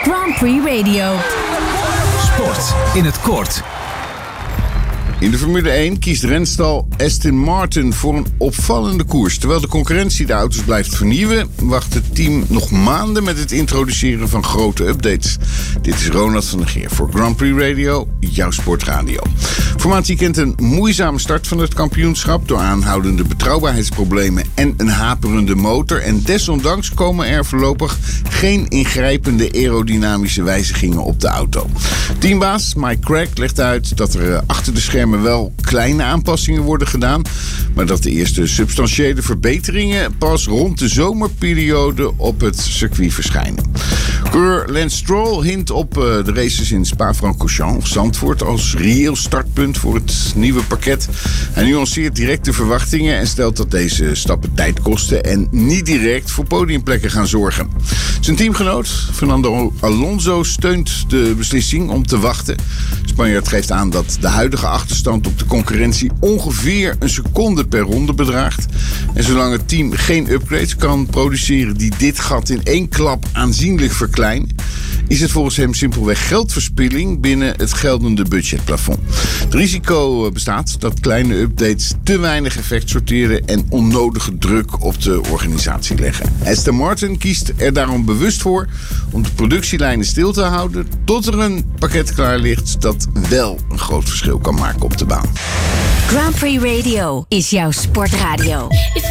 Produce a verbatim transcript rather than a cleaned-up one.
Grand Prix Radio. Sport in het kort. In de Formule één kiest renstal Aston Martin voor een opvallende koers. Terwijl de concurrentie de auto's blijft vernieuwen, wacht het team nog maanden met het introduceren van grote updates. Dit is Ronald van der Geer voor Grand Prix Radio, jouw sportradio. Formatie kent een moeizame start van het kampioenschap door aanhoudende betrouwbaarheidsproblemen en een haperende motor. En desondanks komen er voorlopig geen ingrijpende aerodynamische wijzigingen op de auto. Teambaas Mike Craig legt uit dat er achter de schermen wel kleine aanpassingen worden gedaan, maar dat de eerste substantiële verbeteringen pas rond de zomerperiode op het circuit verschijnen. Coureur Lance Stroll hint op uh, de races in Spa-Francorchamps, Zandvoort als reëel startpunt voor het nieuwe pakket. Hij nuanceert direct de verwachtingen en stelt dat deze stappen tijd kosten en niet direct voor podiumplekken gaan zorgen. Zijn teamgenoot Fernando Alonso steunt de beslissing om te wachten. Spanjaard geeft aan dat de huidige achterstand op de concurrentie ongeveer een seconde per ronde bedraagt. En zolang het team geen upgrades kan produceren die dit gat in één klap aanzienlijk verkleinen, is het volgens hem simpelweg geldverspilling binnen het geldende budgetplafond. Het risico bestaat dat kleine updates te weinig effect sorteren en onnodige druk op de organisatie leggen. Aston Martin kiest er daarom bewust voor om de productielijnen stil te houden tot er een pakket klaar ligt dat wel een groot verschil kan maken op de baan. Grand Prix Radio is jouw sportradio.